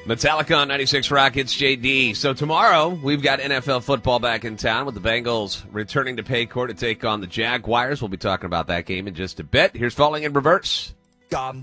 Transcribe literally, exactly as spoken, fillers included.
Metallica on ninety-six Rock, it's J D. So tomorrow, we've got N F L football back in town with the Bengals returning to Paycor to take on the Jaguars. We'll be talking about that game in just a bit. Here's Falling in Reverse. Gone.